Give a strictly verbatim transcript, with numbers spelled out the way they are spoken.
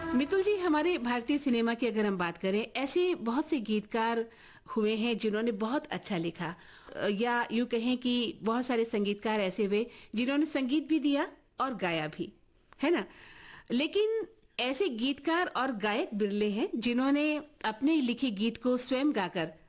मितुल जी, हमारे भारतीय सिनेमा की अगर हम बात करें, ऐसे बहुत से गीतकार हुए हैं जिन्होंने बहुत अच्छा लिखा, अ, या यूं कहें कि बहुत सारे संगीतकार ऐसे हुए जिन्होंने संगीत भी दिया और गाया भी, है ना। लेकिन ऐसे गीतकार और गायक बिरले हैं जिन्होंने अपने लिखे गीत को स्वयं गाकर